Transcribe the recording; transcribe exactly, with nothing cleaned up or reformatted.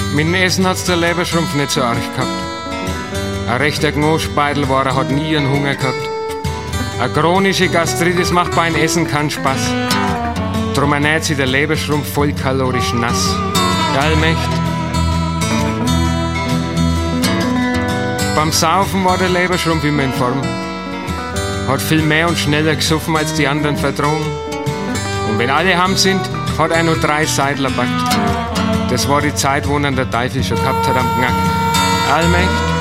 Mit dem Essen hat's der Leberschrumpf nicht so arg gehabt. Ein rechter Gnospeitel war er, hat nie einen Hunger gehabt. Eine chronische Gastritis macht beim Essen keinen Spaß. Drum ernährt sich der Leberschrumpf vollkalorisch nass. Der Allmächt. Beim Saufen war der Leberschrumpf immer in Form. Hat viel mehr und schneller gesoffen als die anderen verdrohen. Und wenn alle heim sind, hat er nur drei Seidler backt. Das war die Zeit, wo ihn der Teufel schon gehabt hat am Knack. Allmächt.